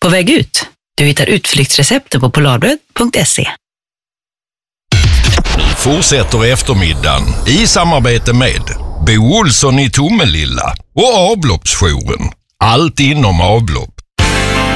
På väg ut. Du hittar utflyktsrecepten på polarbröd.se. Nu fortsätter eftermiddagen i samarbete med Bo Olsson i Tomelilla och avloppsjouren. Allt inom avlopp.